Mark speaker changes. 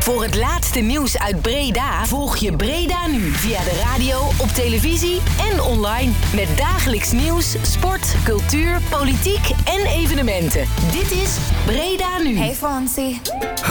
Speaker 1: Voor het laatste nieuws uit Breda volg je Breda Nu via de radio, op televisie en online. Met dagelijks nieuws, sport, cultuur, politiek en evenementen. Dit is Breda Nu.
Speaker 2: Hey Fonzie.